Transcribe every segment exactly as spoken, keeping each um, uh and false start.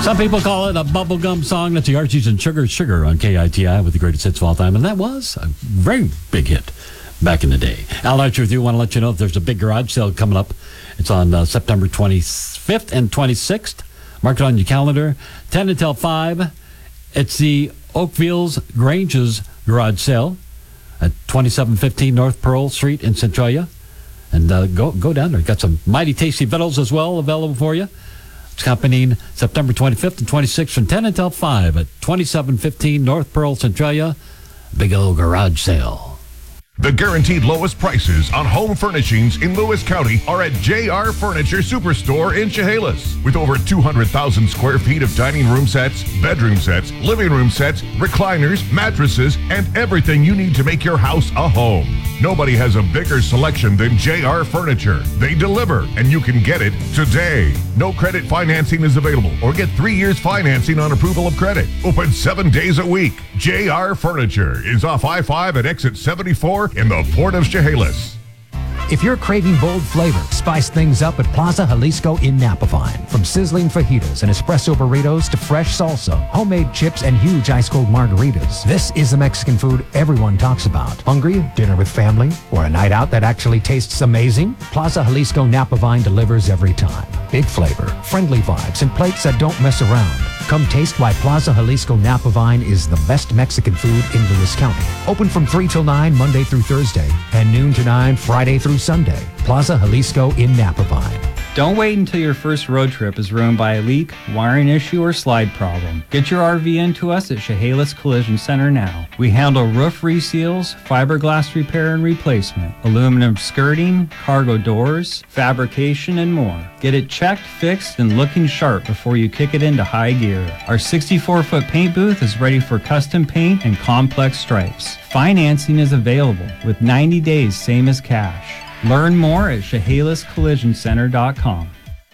Some people call it a bubblegum song. That's the Archies and Sugar Sugar on K I T I with the greatest hits of all time. And that was a very big hit back in the day. Al Archer with you. Want to let you know if there's a big garage sale coming up. It's on uh, September twenty-fifth and twenty-sixth. Mark it on your calendar. ten until five. It's the Oakville's Grange's garage sale at twenty-seven fifteen North Pearl Street in Centralia. And uh, go go down there. Got some mighty tasty victuals as well available for you. It's happening September twenty-fifth and twenty-sixth from ten until five at twenty-seven fifteen North Pearl, Centralia. Big old garage sale. The guaranteed lowest prices on home furnishings in Lewis County are at J R Furniture Superstore in Chehalis. With over two hundred thousand square feet of dining room sets, bedroom sets, living room sets, recliners, mattresses, and everything you need to make your house a home. Nobody has a bigger selection than J R Furniture. They deliver, and you can get it today. No credit financing is available, or get three years financing on approval of credit. Open seven days a week. J R Furniture is off I five at exit seventy-four in the Port of Chehalis. If you're craving bold flavor, spice things up at Plaza Jalisco in Napavine. From sizzling fajitas and espresso burritos to fresh salsa, homemade chips, and huge ice-cold margaritas, this is the Mexican food everyone talks about. Hungry? Dinner with family? Or a night out that actually tastes amazing? Plaza Jalisco Napavine delivers every time. Big flavor, friendly vibes, and plates that don't mess around. Come taste why Plaza Jalisco Napavine is the best Mexican food in Lewis County. Open from three till nine Monday through Thursday and noon to nine Friday through Sunday. Plaza Jalisco in Napavine. Don't wait until your first road trip is ruined by a leak, wiring issue, or slide problem. Get your R V into us at Chehalis Collision Center now. We handle roof reseals, fiberglass repair and replacement, aluminum skirting, cargo doors, fabrication, and more. Get it checked, fixed, and looking sharp before you kick it into high gear. Our sixty-four foot paint booth is ready for custom paint and complex stripes. Financing is available with ninety days, same as cash. Learn more at Chehalis Collision Center dot com.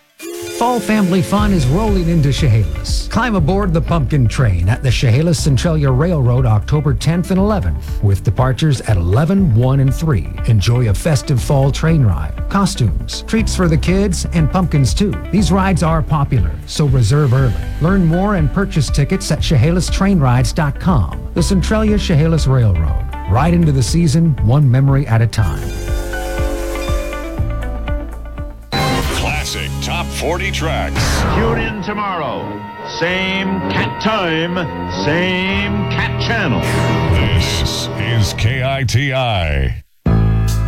Fall family fun is rolling into Chehalis. Climb aboard the pumpkin train at the Chehalis Centralia Railroad October tenth and eleventh with departures at eleven, one, and three. Enjoy a festive fall train ride, costumes, treats for the kids, and pumpkins too. These rides are popular, so reserve early. Learn more and purchase tickets at Chehalis Train Rides dot com. The Centralia Chehalis Railroad. Ride into the season, one memory at a time. Top forty tracks. Tune in tomorrow. Same cat time, same cat channel. This is K I T I.